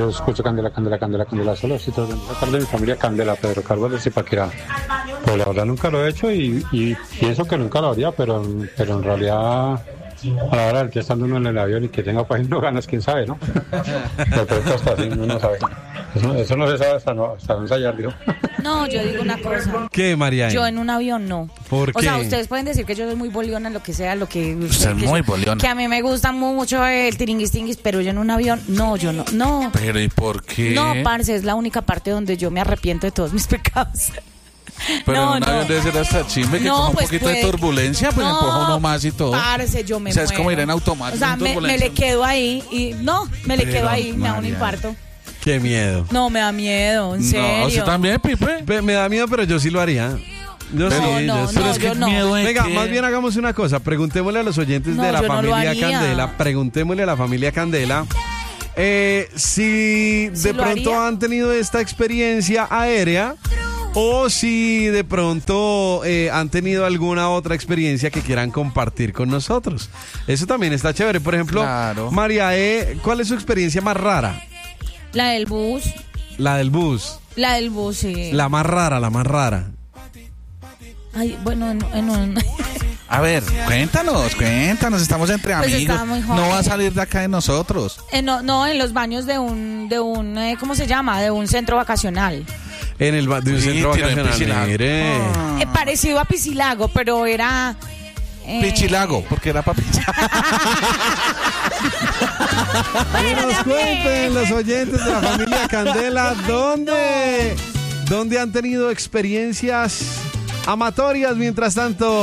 yo escucho Candela, Candela, Candela, Candela, solo si todo sacar de mi familia Candela, Pedro Carlos de Zipaquirá. Pues la verdad nunca lo he hecho y pienso que nunca lo haría, pero en realidad a la hora del que estando uno en el avión y que tenga pues no ganas, quién sabe, ¿no? De pronto hasta así uno no sabe. Eso no se sabe hasta no ensayar, digo. No, yo digo una cosa. ¿Qué, María? Yo en un avión no. ¿Por qué? O sea, ustedes pueden decir que yo soy muy boliona, lo que sea, lo que... Usted es muy boliona. Que a mí me gusta mucho el tiringuis, pero yo en un avión, no, yo no. No. Pero ¿y por qué? No, parce, es la única parte donde yo me arrepiento de todos mis pecados. Pero no, en un avión debe ser hasta chimbe que no, con un pues poquito de turbulencia, pues empuja uno más y todo. Parce, yo me O sea, es muero. como ir en automático. O sea, en me turbulencia. le quedo ahí y... No, me le Pero, quedo ahí, me da un María. infarto. Qué miedo. No, me da miedo, en serio. No, ¿usted también, Pipe? Me da miedo, pero yo sí lo haría. Yo Pero- sí, no, yo sí. Pero es que yo no. miedo de Venga, qué. más bien hagamos una cosa. Preguntémosle a los oyentes No, de la yo no lo familia haría. Candela. Preguntémosle a la familia Candela si de lo pronto haría. han tenido esta experiencia aérea o si de pronto han tenido alguna otra experiencia que quieran compartir con nosotros. Eso también está chévere. Por ejemplo, Claro. María ¿cuál es su experiencia más rara? La del bus. La del bus. La del bus, sí. La más rara, la más rara. Ay, bueno, A ver, cuéntanos, estamos entre Pues amigos. estaba muy joven. No va a salir de acá de nosotros. no, en los baños de un ¿cómo se llama? De un centro vacacional. En el de un Sí, centro tiro en vacacional. piscina. Mire. Parecido a Piscilago, pero era... Pichilago, porque era para pichar. Que nos cuenten los oyentes de la familia Candela dónde han tenido experiencias amatorias. Mientras tanto,